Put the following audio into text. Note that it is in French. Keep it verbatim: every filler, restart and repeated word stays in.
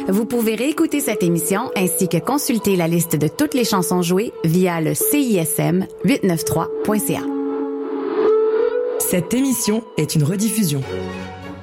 Vous pouvez réécouter cette émission ainsi que consulter la liste de toutes les chansons jouées via le C I S M huit cent quatre-vingt-trois point C A. Cette émission est une rediffusion.